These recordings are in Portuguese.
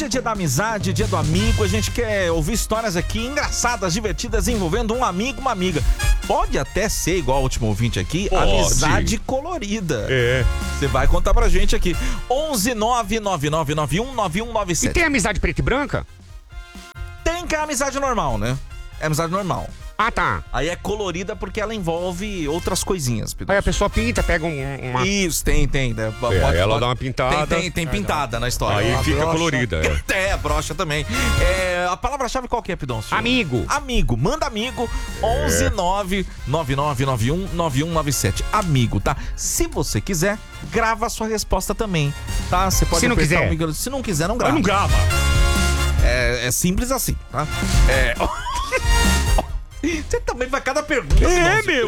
Hoje é dia da amizade, dia do amigo. A gente quer ouvir histórias aqui engraçadas, divertidas, envolvendo um amigo, uma amiga. Pode até ser, igual o último ouvinte aqui, amizade colorida. É. Você vai contar pra gente aqui. 11999919197. E tem amizade preta e branca? Tem que é amizade normal, né? É amizade normal. Ah, tá. Aí é colorida porque ela envolve outras coisinhas. Aí a pessoa pinta, pega uma... Isso, tem. Né? Aí ela dá uma pintada. Tem pintada na história. Aí fica brocha. colorida. A brocha também. A palavra-chave qual que é, Pidoncio? Amigo. Amigo. Manda amigo. 11999919197. Amigo, tá? Se você quiser, grava a sua resposta também, tá? Você pode Se não quiser. Se não quiser, não grava. Não grava. É simples assim, tá? Você também vai cada pergunta. Meu!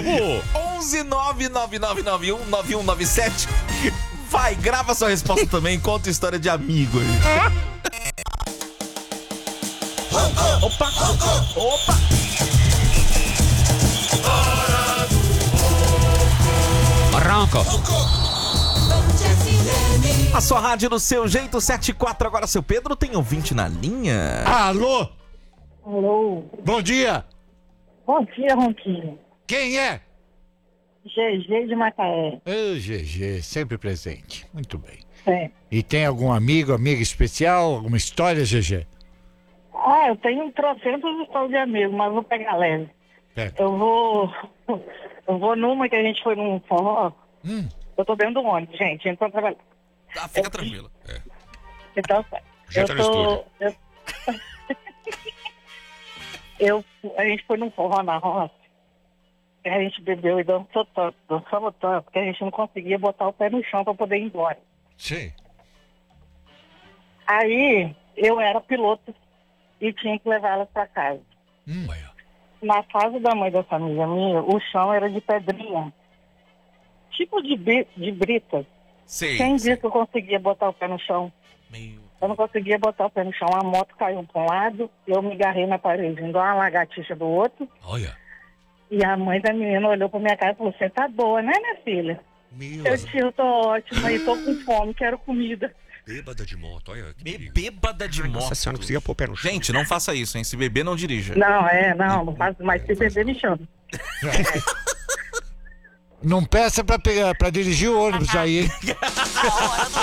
11999919197. Vai, grava sua resposta também, conta história de amigo aí. Opa! Arranca. A sua rádio do seu jeito, 74. Agora, seu Pedro, tem ouvinte na linha? Alô? Alô? Bom dia. Bom dia, Ronquinho. Quem é? GG de Macaé. Ô, GG, sempre presente. Muito bem. É. E tem algum amiga especial? Alguma história, GG? Eu tenho 300 histórias de amigos, mas vou pegar leve. Pega. Eu vou numa que a gente foi num forró. Eu tô dentro do ônibus, gente, indo pra trabalhar. Tá, fica tranquilo. Então, Já tá no estúdio. A gente foi num forró na roça. A gente bebeu e dançamos tanto, que a gente não conseguia botar o pé no chão pra poder ir embora. Sim. Aí, eu era piloto e tinha que levar elas pra casa. Na casa da mãe da família minha, o chão era de pedrinha. Tipo de brita. Quem disse que eu conseguia botar o pé no chão? Eu não conseguia botar o pé no chão. A moto caiu para um lado, eu me agarrei na parede, igual uma lagartixa do outro. Olha. E a mãe da menina olhou pra minha cara e falou: você tá boa, né, minha filha? Eu tô ótima e tô com fome, quero comida. Bêbada de moto, olha. Bêbada de moto. Nossa senhora, não conseguia pôr o pé no chão. Gente, não faça isso, hein? Se beber, não dirija. Não faço mais. Se beber, me chama. Não peça pra dirigir o ônibus aí, hein? A hora do